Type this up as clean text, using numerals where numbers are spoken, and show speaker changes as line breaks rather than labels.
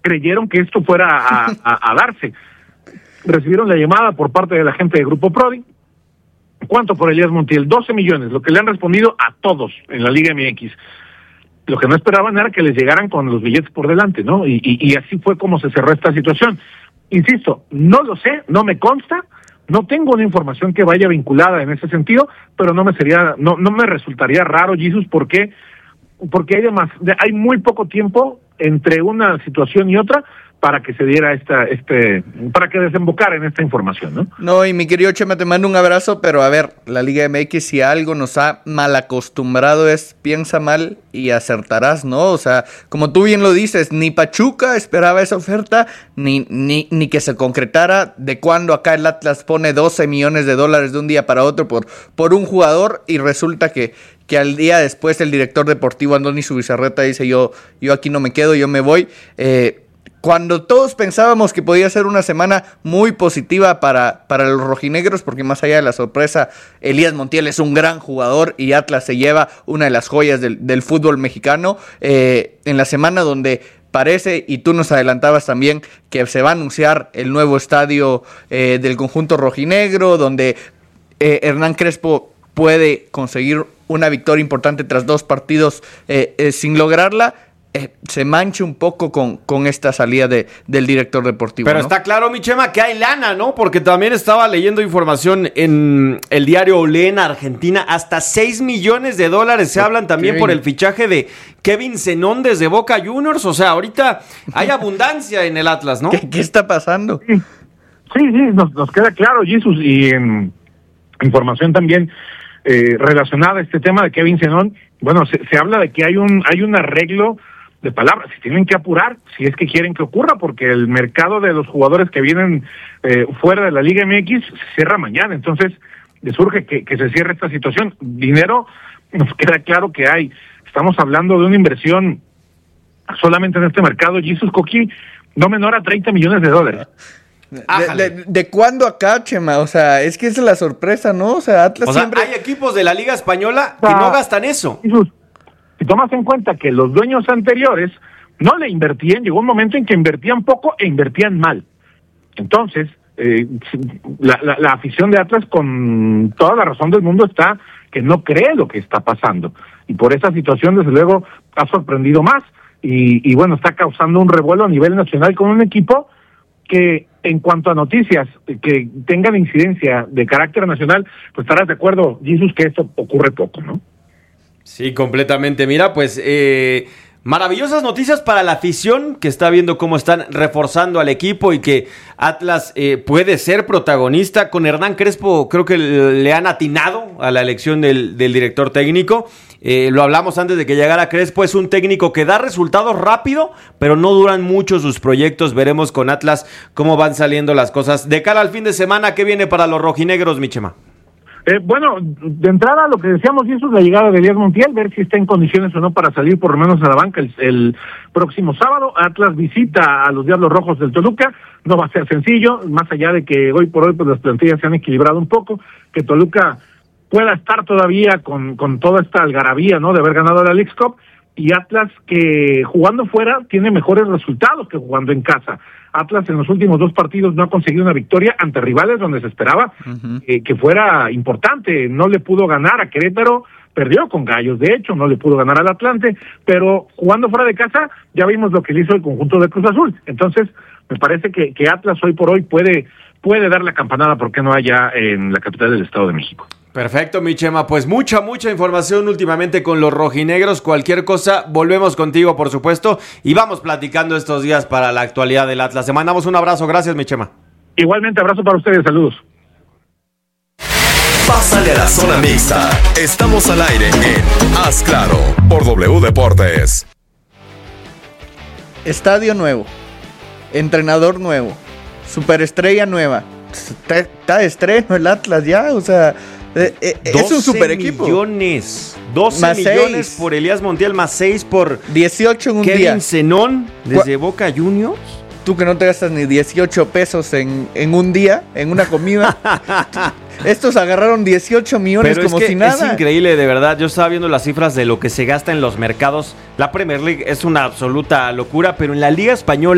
creyeron que esto fuera a darse. Recibieron la llamada por parte de la gente de Grupo Prodi. ¿Cuánto por Elías Montiel? 12 millones, lo que le han respondido a todos en la Liga MX. Lo que no esperaban era que les llegaran con los billetes por delante, ¿no? Y así fue como se cerró esta situación. Insisto, no lo sé, no me consta, no tengo una información que vaya vinculada en ese sentido, pero no me resultaría raro, Jesus, porque hay muy poco tiempo entre una situación y otra para que se diera para que desembocara en esta información, ¿no?
No, y mi querido Chema, te mando un abrazo, pero a ver, la Liga MX, si algo nos ha mal acostumbrado es piensa mal y acertarás, ¿no? O sea, como tú bien lo dices, ni Pachuca esperaba esa oferta, ni que se concretara. De cuando acá el Atlas pone 12 millones de dólares de un día para otro por un jugador, y resulta que al día después el director deportivo Andoni Zubizarreta dice, yo aquí no me quedo, yo me voy. Cuando todos pensábamos que podía ser una semana muy positiva para los rojinegros, porque más allá de la sorpresa, Elías Montiel es un gran jugador y Atlas se lleva una de las joyas del fútbol mexicano, en la semana donde parece, y tú nos adelantabas también, que se va a anunciar el nuevo estadio del conjunto rojinegro, donde Hernán Crespo puede conseguir una victoria importante tras 2 partidos sin lograrla. Se mancha un poco con esta salida del director deportivo.
Pero
¿no?
está claro, mi Chema, que hay lana, ¿no? Porque también estaba leyendo información en el diario Olé en Argentina. Hasta 6 millones de dólares se hablan también por el fichaje de Kevin Zenón desde Boca Juniors. O sea, ahorita hay abundancia en el Atlas, ¿no?
¿Qué está pasando?
Sí, nos queda claro, Jesus, y en información también relacionada a este tema de Kevin Zenón. Bueno, se habla de que hay un arreglo de palabras, se tienen que apurar si es que quieren que ocurra, porque el mercado de los jugadores que vienen fuera de la Liga MX se cierra mañana, entonces les surge que se cierre esta situación. Dinero, nos queda claro que hay. Estamos hablando de una inversión solamente en este mercado, Jesus Coqui, no menor a 30 millones de dólares.
¿De cuándo acá, Chema? O sea, es que esa es la sorpresa, ¿no? O sea, Atlas siempre...
hay equipos de la Liga Española que no gastan eso.
Jesus, si tomas en cuenta que los dueños anteriores no le invertían, llegó un momento en que invertían poco e invertían mal. Entonces, la afición de Atlas, con toda la razón del mundo, está que no cree lo que está pasando. Y por esa situación, desde luego, ha sorprendido más. Y bueno, está causando un revuelo a nivel nacional con un equipo que, en cuanto a noticias que tengan incidencia de carácter nacional, pues estarás de acuerdo, Jesus, que esto ocurre poco, ¿no?
Sí, completamente. Mira, pues maravillosas noticias para la afición que está viendo cómo están reforzando al equipo y que Atlas puede ser protagonista. Con Hernán Crespo creo que le han atinado a la elección del director técnico. Lo hablamos antes de que llegara Crespo, es un técnico que da resultados rápido, pero no duran mucho sus proyectos. Veremos con Atlas cómo van saliendo las cosas. De cara al fin de semana, ¿qué viene para los rojinegros, mi Chema?
Bueno, de entrada lo que decíamos, y eso es la llegada de Elías Montiel, ver si está en condiciones o no para salir por lo menos a la banca el próximo sábado. Atlas visita a los Diablos Rojos del Toluca, no va a ser sencillo, más allá de que hoy por hoy pues las plantillas se han equilibrado un poco, que Toluca pueda estar todavía con toda esta algarabía, ¿no?, de haber ganado la Leagues Cup, y Atlas, que jugando fuera tiene mejores resultados que jugando en casa. Atlas en los últimos 2 partidos no ha conseguido una victoria ante rivales donde se esperaba que fuera importante. No le pudo ganar a Querétaro, perdió con Gallos, de hecho, no le pudo ganar al Atlante, pero jugando fuera de casa ya vimos lo que le hizo el conjunto de Cruz Azul. Entonces, me parece que Atlas hoy por hoy puede dar la campanada, ¿por qué no allá en la capital del Estado de México?
Perfecto, mi Chema, pues mucha información últimamente con los rojinegros. Cualquier cosa, volvemos contigo, por supuesto, y vamos platicando estos días para la actualidad del Atlas. Te mandamos un abrazo, gracias, mi Chema.
Igualmente, abrazo para ustedes, saludos.
Pásale a la zona mixta. Estamos al aire en Haz Claro por W Deportes.
Estadio nuevo, entrenador nuevo, superestrella nueva. Está de estreno el Atlas ya, o sea, es un super equipo.
12
más
millones
6
por Elías Montiel, más 6 por
18 en un
Kevin
día.
Zenón desde Boca Juniors.
Tú que no te gastas ni 18 pesos en un día, en una comida. Estos agarraron 18 millones. Pero como si nada.
Es increíble, de verdad. Yo estaba viendo las cifras de lo que se gasta en los mercados. La Premier League es una absoluta locura, pero en la Liga Española